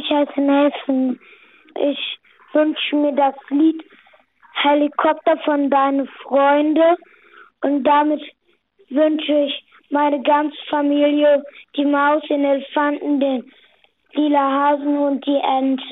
ich als nächsten. Ich wünsche mir das Lied Helikopter von Deine Freunde und damit wünsche ich meine ganze Familie, die Maus, den Elefanten, den lila Hasen und die Ente.